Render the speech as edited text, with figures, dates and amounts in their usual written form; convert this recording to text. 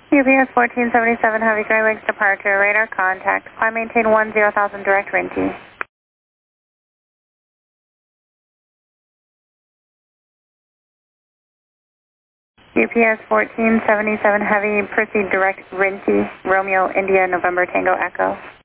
UPS 1477 Heavy Gray Lakes departure, radar contact, climb maintain 10,000 direct Rinty. UPS 1477 Heavy, proceed direct Rinty, Romeo, India, November, Tango, Echo.